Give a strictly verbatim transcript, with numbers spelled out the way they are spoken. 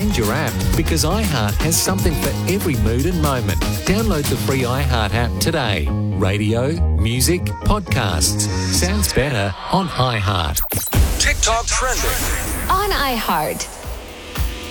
change your app because iHeart has something for every mood and moment. Download the free iHeart app today. Radio, music, podcasts. Sounds better on iHeart. TikTok trending. On iHeart.